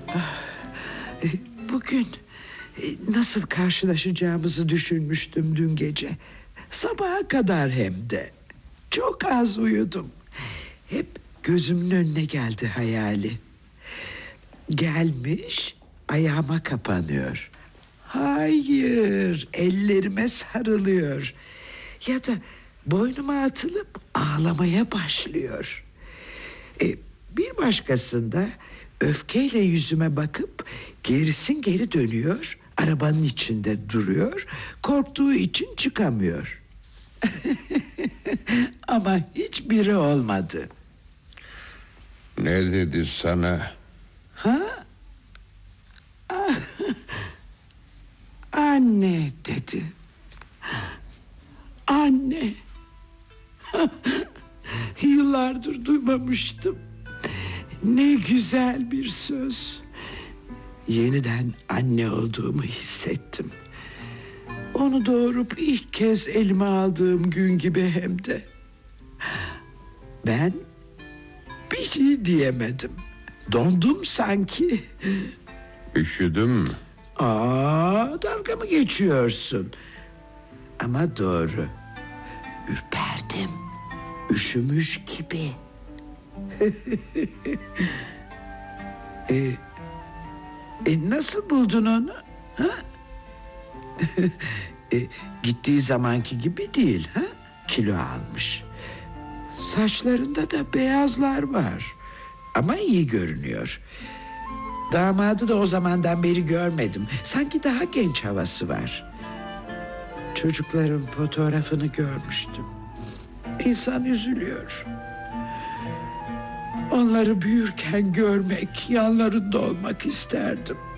Bugün nasıl karşılaşacağımızı düşünmüştüm dün gece. Sabaha kadar hem de. Çok az uyudum. Hep gözümün önüne geldi hayali. Gelmiş, ayağıma kapanıyor. Hayır, ellerime sarılıyor. Ya da boynuma atılıp ağlamaya başlıyor. Bir başkasında öfkeyle yüzüme bakıp gerisin geri dönüyor, arabanın içinde duruyor, korktuğu için çıkamıyor. Ama hiçbiri olmadı. Ne dedi sana? Ha? Anne dedi. Anne. Yıllardır duymamıştım. Ne güzel bir söz. Yeniden anne olduğumu hissettim. Onu doğurup ilk kez elime aldığım gün gibi hem de. Ben bir şey diyemedim. Dondum sanki. Üşüdün mü? Dalga mı geçiyorsun? Ama doğru. Ürperdim. Üşümüş gibi. Nasıl buldun onu? Ha? Gittiği zamanki gibi değil, ha? Kilo almış. Saçlarında da beyazlar var. Ama iyi görünüyor. Damadı da o zamandan beri görmedim. Sanki daha genç havası var. Çocukların fotoğrafını görmüştüm. İnsan üzülüyor. Onları büyürken görmek, yanlarında olmak isterdim.